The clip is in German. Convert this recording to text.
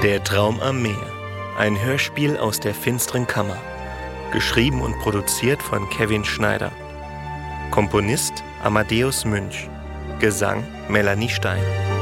Der Traum am Meer. Ein Hörspiel aus der finsteren Kammer. Geschrieben und produziert von Kevin Schneider. Komponist Amadeus Münch. Gesang Melanie Stein.